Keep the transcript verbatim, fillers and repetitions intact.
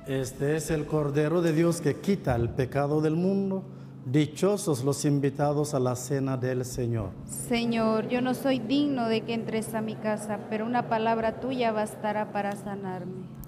Este es el Cordero de Dios que quita el pecado del mundo. Dichosos los invitados a la cena del Señor. Señor, yo no soy digno de que entres a mi casa, pero una palabra tuya bastará para sanarme.